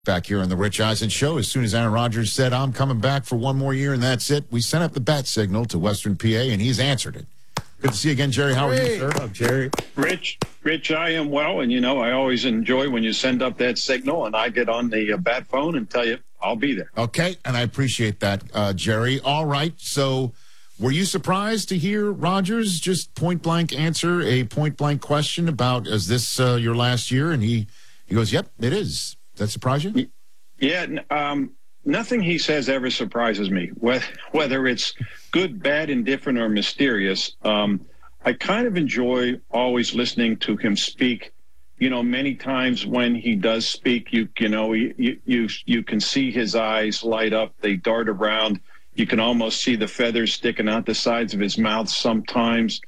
Back here on the Rich Eisen Show, as soon as Aaron Rodgers said, I'm coming back for one more year and that's it, we sent up the bat signal to Western PA, and he's answered it. Good to see you again, Jerry. How are you, sir? Hello, Jerry. Rich, I am well, and, I always enjoy when you send up that signal, and I get on the bat phone and tell you I'll be there. Okay, and I appreciate that, Jerry. All right, so were you surprised to hear Rodgers just point-blank answer a point-blank question about, is this your last year? And he goes, yep, it is. Does that surprise you? Yeah, nothing he says ever surprises me, whether it's good, bad, indifferent, or mysterious. I kind of enjoy always listening to him speak. Many times when he does speak, you can see his eyes light up. They dart around. You can almost see the feathers sticking out the sides of his mouth sometimes.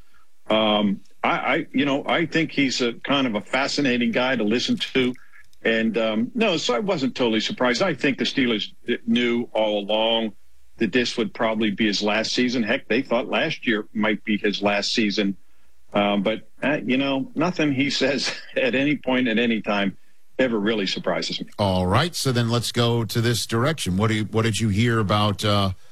I think he's a kind of a fascinating guy to listen to. And so I wasn't totally surprised. I think the Steelers knew all along that this would probably be his last season. Heck, they thought last year might be his last season. But nothing he says at any point at any time ever really surprises me. All right. So then let's go to this direction. What did you hear about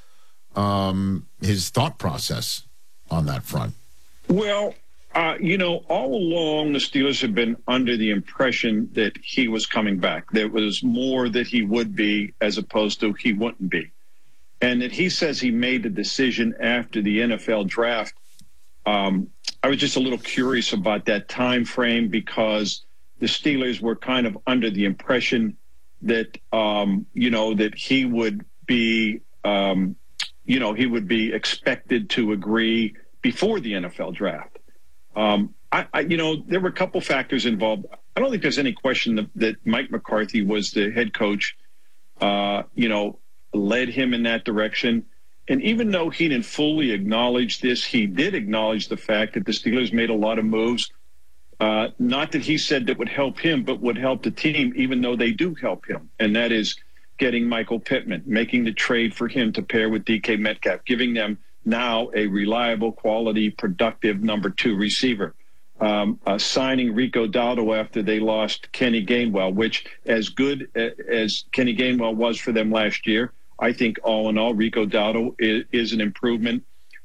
his thought process on that front? Well, all along the Steelers have been under the impression that he was coming back. There was more that he would be as opposed to he wouldn't be. And that he says he made the decision after the NFL draft. I was just a little curious about that time frame because the Steelers were kind of under the impression that, that he would be, he would be expected to agree before the NFL draft. There were a couple factors involved. I don't think there's any question that Mike McCarthy was the head coach, led him in that direction. And even though he didn't fully acknowledge this, he did acknowledge the fact that the Steelers made a lot of moves. Not that he said that would help him, but would help the team, even though they do help him. And that is getting Michael Pittman, making the trade for him to pair with DK Metcalf, giving them now a reliable, quality, productive number 2 receiver. Signing Rico Dowdle after they lost Kenny Gainwell, which as good as Kenny Gainwell was for them last year, I think all in all, Rico Dowdle is an improvement.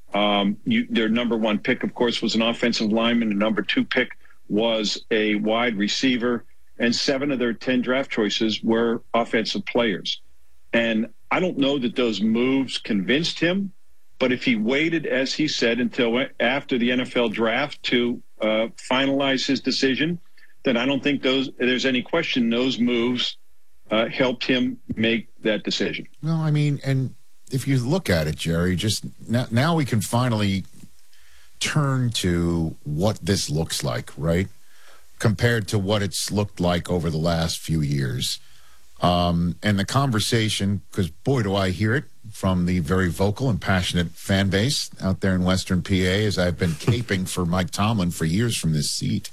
Their number 1 pick, of course, was an offensive lineman. The number 2 pick was a wide receiver. And 7 of their 10 draft choices were offensive players. And I don't know that those moves convinced him. But if he waited, as he said, until after the NFL draft to finalize his decision, then I don't think there's any question those moves helped him make that decision. Well, I mean, and if you look at it, Jerry, just now we can finally turn to what this looks like, right? Compared to what it's looked like over the last few years. And the conversation, because boy, do I hear it from the very vocal and passionate fan base out there in Western PA, as I've been caping for Mike Tomlin for years from this seat,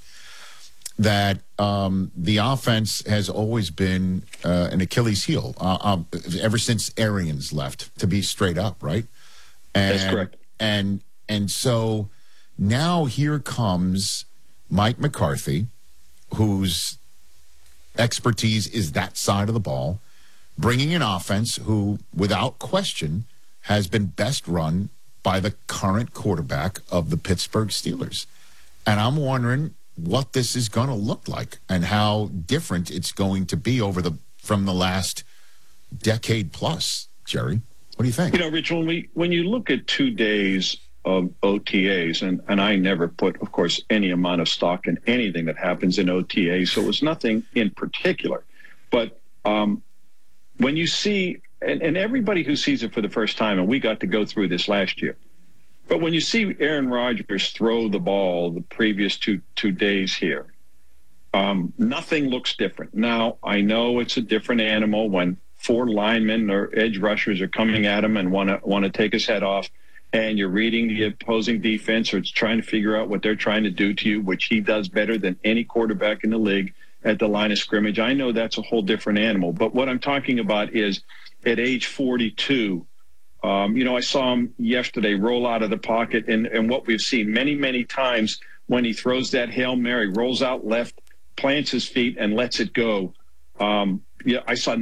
that the offense has always been an Achilles heel ever since Arians left, to be straight up, right? And, that's correct. And so now here comes Mike McCarthy, whose expertise is that side of the ball, bringing an offense who, without question, has been best run by the current quarterback of the Pittsburgh Steelers. And I'm wondering what this is going to look like and how different it's going to be from the last decade plus. Jerry, what do you think? Rich, when you look at 2 days of OTAs, and I never put, of course, any amount of stock in anything that happens in OTAs, so it was nothing in particular. But when you see, and everybody who sees it for the first time, and we got to go through this last year, but when you see Aaron Rodgers throw the ball the previous two days here, nothing looks different. Now, I know it's a different animal when 4 linemen or edge rushers are coming at him and want to take his head off, and you're reading the opposing defense, or it's trying to figure out what they're trying to do to you, which he does better than any quarterback in the league at the line of scrimmage. I know that's a whole different animal. But what I'm talking about is at age 42, I saw him yesterday roll out of the pocket, and what we've seen many, many times when he throws that Hail Mary, rolls out left, plants his feet, and lets it go. yeah, I saw